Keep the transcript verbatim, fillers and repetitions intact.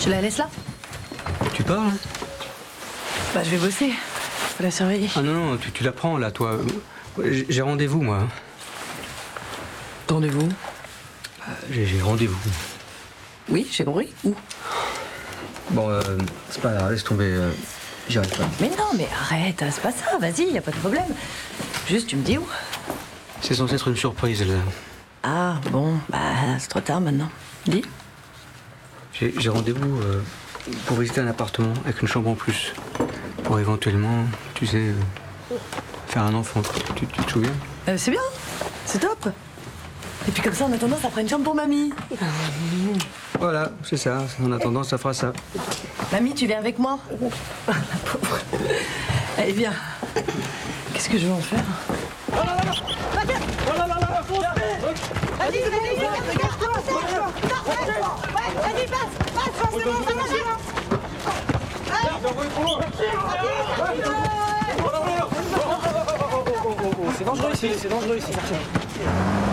Je la laisse là? Tu pars, là? Bah, je vais bosser. Faut la surveiller. Ah non, non, tu, tu la prends, là, toi. J'ai j'ai rendez-vous, moi. Rendez-vous? Euh, J'ai j'ai rendez-vous. Oui, j'ai compris. Où? Bon, euh, c'est pas grave, laisse tomber. Euh, J'y arrive pas. Mais non, mais arrête, c'est pas ça, vas-y, y a pas de problème. Juste, tu me dis où? C'est censé être une surprise, là. Ah, bon, bah, c'est trop tard maintenant. Dis. J'ai j'ai rendez-vous euh, pour visiter un appartement avec une chambre en plus. Pour éventuellement, tu sais, euh, faire un enfant. Tu, tu te souviens? Euh, c'est bien, c'est top. Et puis comme ça, en attendant, ça fera une chambre pour mamie. Voilà, c'est ça. En attendant, ça fera ça. Mamie, tu viens avec moi? La pauvre. Allez, viens. Qu'est-ce que je vais en faire? Vas-y, vas-y, regarde-toi, vas-y, passe, passe, c'est bon, ça marche. C'est dangereux ici, c'est dangereux ici.